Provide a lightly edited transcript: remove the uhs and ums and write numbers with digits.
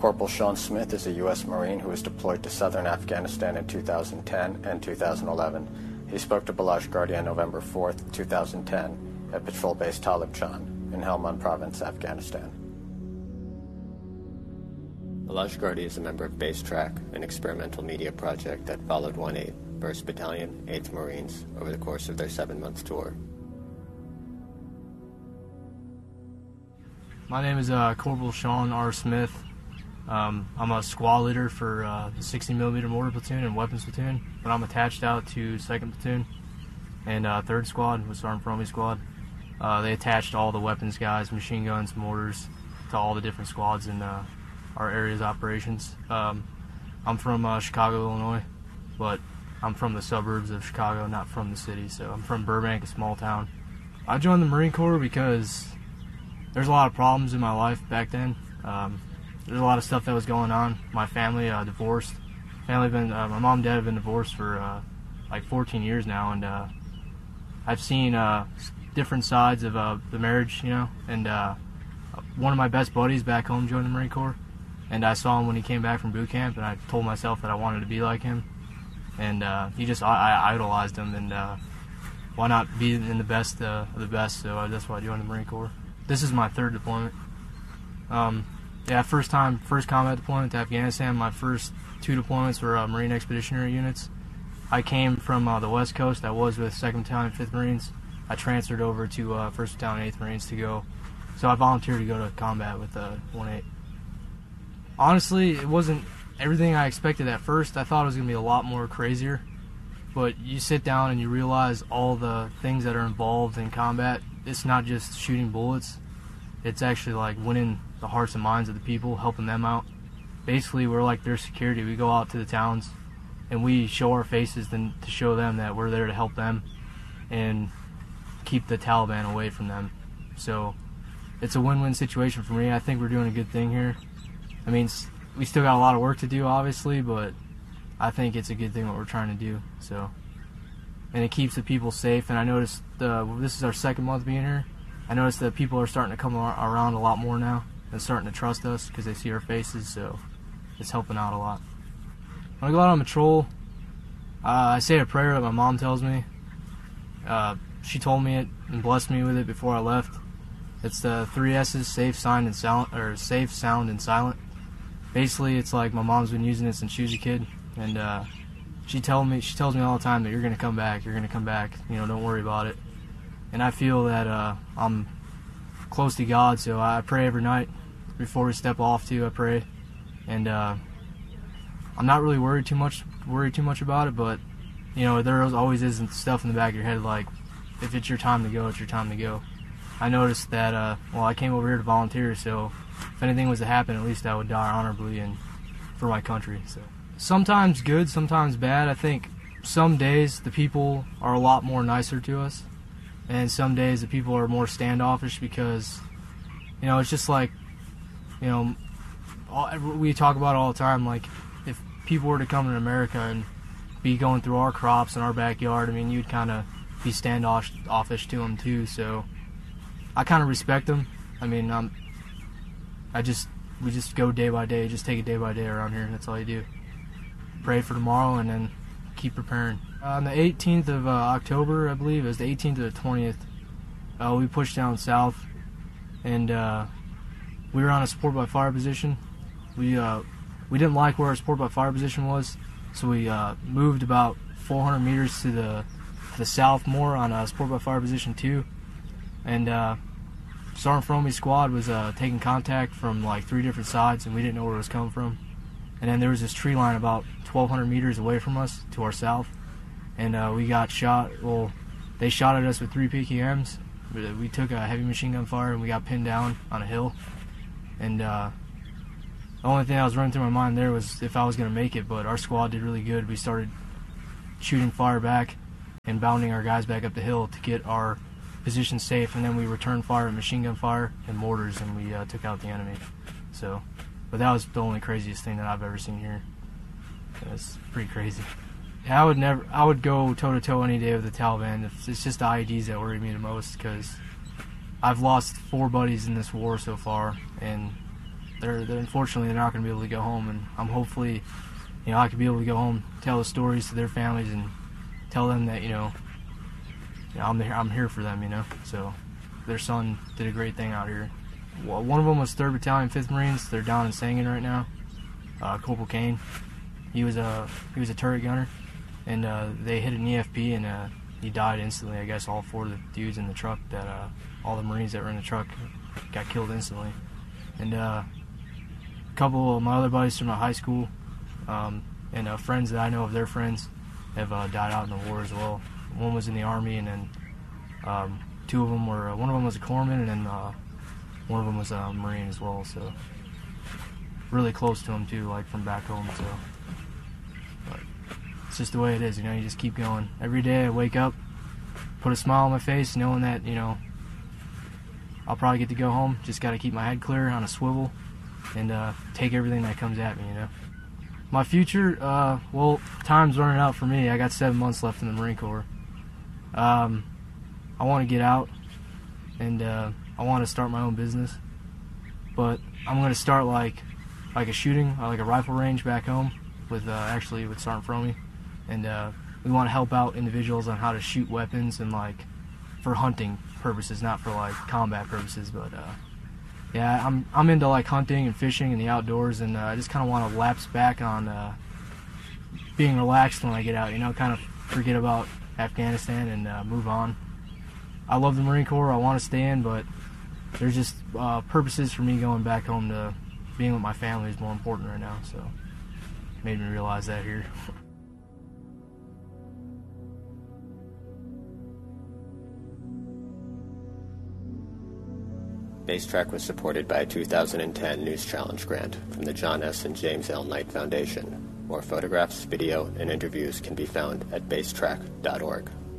Corporal Sean Smith is a U.S. Marine who was deployed to southern Afghanistan in 2010 and 2011. He spoke to Balazs Gardy on November 4th, 2010 at Patrol Base Talib Chan in Helmand Province, Afghanistan. Balazs Gardy is a member of Base Track, an experimental media project that followed 1/8, 1st Battalion, 8th Marines, over the course of their 7-month tour. My name is Corporal Sean R. Smith. I'm a squad leader for the 60mm Mortar Platoon and Weapons Platoon, but I'm attached out to 2nd Platoon and 3rd Squad with Sergeant Fromey Squad. They attached all the weapons guys, machine guns, mortars, to all the different squads in our area's operations. I'm from Chicago, Illinois, but I'm from the suburbs of Chicago, not from the city, so I'm from Burbank, a small town. I joined the Marine Corps because there's a lot of problems in my life back then. There's a lot of stuff that was going on. My family divorced. My mom and dad have been divorced for like 14 years now, and I've seen different sides of the marriage, you know. And one of my best buddies back home joined the Marine Corps, and I saw him when he came back from boot camp, and I told myself that I wanted to be like him. And I idolized him, and why not be in the best of the best? So that's why I joined the Marine Corps. This is my 3rd deployment. First combat deployment to Afghanistan. My first 2 deployments were Marine Expeditionary Units. I came from the West Coast. I was with 2nd Battalion, 5th Marines. I transferred over to 1st Battalion, 8th Marines to go. So I volunteered to go to combat with 1/8. Honestly, it wasn't everything I expected at first. I thought it was going to be a lot more crazier. But you sit down and you realize all the things that are involved in combat. It's not just shooting bullets. It's actually like winning the hearts and minds of the people, helping them out. Basically, we're like their security. We go out to the towns and we show our faces to show them that we're there to help them and keep the Taliban away from them. So it's a win-win situation for me. I think we're doing a good thing here. I mean, we still got a lot of work to do, obviously, but I think it's a good thing what we're trying to do. So, and it keeps the people safe. And I noticed this is our 2nd month being here. I noticed that people are starting to come around a lot more now and starting to trust us because they see our faces. So it's helping out a lot. When I go out on patrol, I say a prayer that my mom tells me. She told me it and blessed me with it before I left. It's the 3 S's: safe, sound, and silent. Basically, it's like my mom's been using it since she was a kid, and she tells me all the time that you're gonna come back. You're gonna come back. You know, don't worry about it. And I feel that I'm close to God, so I pray every night before we step off too. I pray, and I'm not really worried too much about it. But you know, there always is stuff in the back of your head like, if it's your time to go, it's your time to go. I noticed that I came over here to volunteer, so if anything was to happen, at least I would die honorably and for my country. So sometimes good, sometimes bad. I think some days the people are a lot more nicer to us, and some days the people are more standoffish because, you know, it's just like, you know, we talk about it all the time, like if people were to come to America and be going through our crops in our backyard, I mean, you'd kind of be standoffish to them too. So I kind of respect them. I mean, we just go day by day, just take it day by day around here. That's all you do. Pray for tomorrow and then keep preparing. On the 18th of October, I believe, it was the 18th to the 20th, we pushed down south, and we were on a support by fire position. We didn't like where our support by fire position was, so we moved about 400 meters to the south more on support by fire position 2, and Sergeant Fromey's squad was taking contact from like 3 different sides, and we didn't know where it was coming from. And then there was this tree line about 1,200 meters away from us to our south, and we got shot. Well, they shot at us with 3 PKMs. We took a heavy machine gun fire, and we got pinned down on a hill. And the only thing that was running through my mind there was if I was going to make it, but our squad did really good. We started shooting fire back and bounding our guys back up the hill to get our position safe, and then we returned fire and machine gun fire and mortars, and we took out the enemy. So, but that was the only craziest thing that I've ever seen here. It's pretty crazy. I would go toe to toe any day with the Taliban. It's just the IEDs that worry me the most, because I've lost 4 buddies in this war so far, and they're unfortunately they're not going to be able to go home, and I'm hopefully, I could be able to go home, tell the stories to their families, and tell them that I'm here for them. So their son did a great thing out here. Well, one of them was 3rd Battalion, 5th Marines. They're down in Sangin right now. Corporal Kane. He was a turret gunner, and they hit an EFP, and he died instantly. I guess all 4 of the dudes in the truck, all the Marines that were in the truck, got killed instantly. And a couple of my other buddies from my high school, and friends that I know of their friends, have died out in the war as well. One was in the Army, and then 2 of them were. One of them was a corpsman, and then one of them was a Marine as well. So really close to him too, like from back home. So. It's just the way it is, you just keep going. Every day I wake up, put a smile on my face, knowing that, I'll probably get to go home. Just got to keep my head clear on a swivel and take everything that comes at me, My future, time's running out for me. I got 7 months left in the Marine Corps. I want to get out, and I want to start my own business. But I'm going to start like a shooting, like a rifle range back home with Sergeant Fromey. And we want to help out individuals on how to shoot weapons and for hunting purposes, not for combat purposes. But yeah, I'm into hunting and fishing and the outdoors, and I just kind of want to lapse back on being relaxed when I get out. Kind of forget about Afghanistan and move on. I love the Marine Corps. I want to stay in, but there's just purposes for me going back home to being with my family is more important right now. So made me realize that here. Base Track was supported by a 2010 News Challenge grant from the John S. and James L. Knight Foundation. More photographs, video, and interviews can be found at basetrack.org.